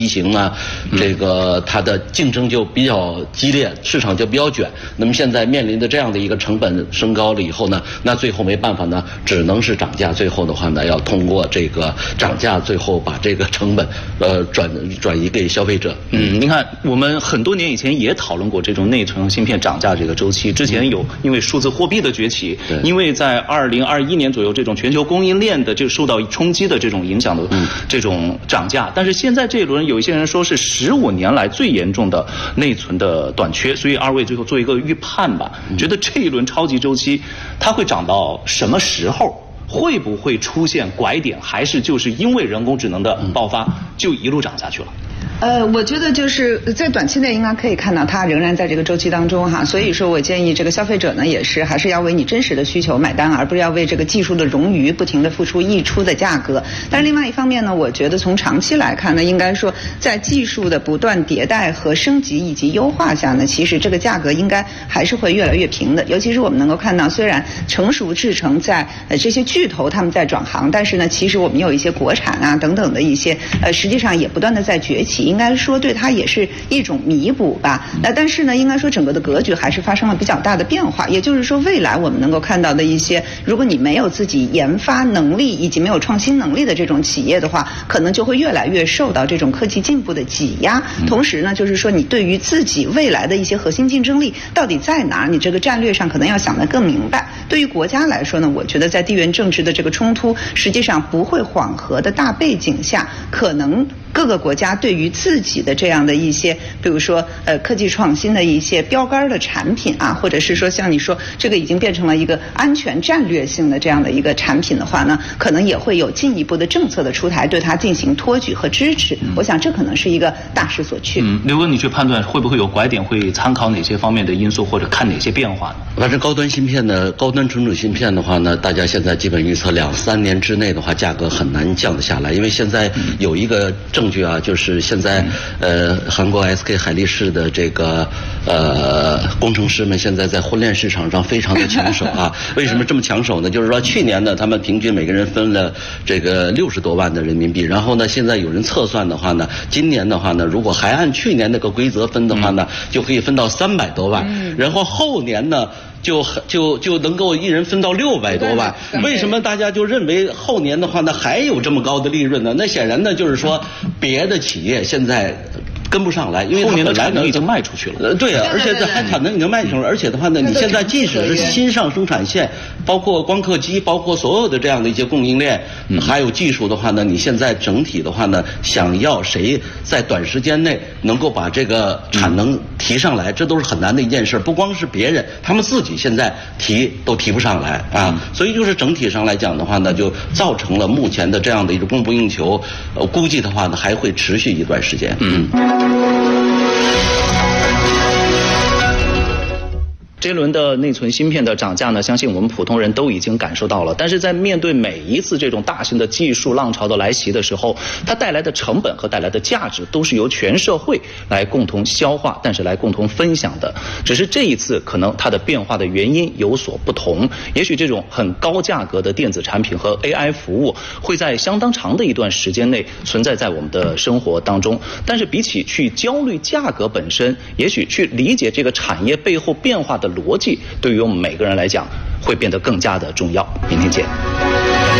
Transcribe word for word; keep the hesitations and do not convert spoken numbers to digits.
机型啊，这个它的竞争就比较激烈，市场就比较卷。那么现在面临的这样的一个成本升高了以后呢，那最后没办法呢，只能是涨价。最后的话呢，要通过这个涨价，最后把这个成本呃转转移给消费者。 嗯，您看，我们很多年以前也讨论过这种内存芯片涨价这个周期。之前有因为数字货币的崛起，因为在二零二一年左右这种全球供应链的就受到冲击的这种影响的这种涨价，但是现在这一轮有一些人说是十五年来最严重的内存的短缺，所以二位最后做一个预判吧，觉得这一轮超级周期它会涨到什么时候？会不会出现拐点？还是就是因为人工智能的爆发就一路涨下去了？ 呃，我觉得就是在短期内应该可以看到它仍然在这个周期当中哈，所以说我建议这个消费者呢也是还是要为你真实的需求买单，而不是要为这个技术的冗余不停的付出溢出的价格。但是另外一方面呢，我觉得从长期来看呢，应该说在技术的不断迭代和升级以及优化下呢，其实这个价格应该还是会越来越平的。尤其是我们能够看到，虽然成熟制程在呃这些巨头他们在转行，但是呢，其实我们有一些国产啊等等的一些呃实际上也不断的在崛起。应该说对它也是一种弥补吧。那但是呢，应该说整个的格局还是发生了比较大的变化。也就是说，未来我们能够看到的一些，如果你没有自己研发能力以及没有创新能力的这种企业的话，可能就会越来越受到这种科技进步的挤压。同时呢，就是说你对于自己未来的一些核心竞争力到底在哪儿，你这个战略上可能要想得更明白。对于国家来说呢，我觉得在地缘政治的这个冲突实际上不会缓和的大背景下，可能各个国家对于自己的这样的一些，比如说呃科技创新的一些标杆的产品啊，或者是说像你说这个已经变成了一个安全战略性的这样的一个产品的话呢，可能也会有进一步的政策的出台，对它进行托举和支持。嗯、我想这可能是一个大势所趋。 嗯，刘哥，你去判断会不会有拐点，会参考哪些方面的因素，或者看哪些变化呢？ 反正高端芯片呢，高端存储芯片的话呢，大家现在基本预测两三年之内的话，价格很难降得下来，因为现在有一个证据啊，就是现在呃韩国 S K 海力士的这个呃工程师们现在在婚恋市场上非常的抢手啊。为什么这么抢手呢？就是说去年呢，他们平均每个人分了这个六十多万的人民币，然后呢，现在有人测算的话呢，今年的话呢，如果还按去年那个规则分的话呢，就可以分到三百多万，然后后年呢。就就就能够一人分到六百多万，为什么大家就认为后年的话呢还有这么高的利润呢？那显然呢就是说别的企业现在跟不上来，因为后年的产能已经卖出去了。 呃，对啊，而且这还产能已经卖出去了，而且的话呢，你现在即使是新上生产线，包括光刻机，包括所有的这样的一些供应链，还有技术的话呢，你现在整体的话呢，想要谁在短时间内能够把这个产能提上来，这都是很难的一件事。不光是别人，他们自己现在提都提不上来啊，所以就是整体上来讲的话呢，就造成了目前的这样的一个供不应求，呃，估计的话呢还会持续一段时间。嗯。 这轮的内存芯片的涨价呢，相信我们普通人都已经感受到了。但是在面对每一次这种大型的技术浪潮的来袭的时候，它带来的成本和带来的价值都是由全社会来共同消化，但是来共同分享的。只是这一次可能它的变化的原因有所不同。也许这种很高价格的电子产品和 A I 服务会在相当长的一段时间内存在在我们的生活当中。但是比起去焦虑价格本身，也许去理解这个产业背后变化的逻辑，对于我们每个人来讲会变得更加的重要。明天见。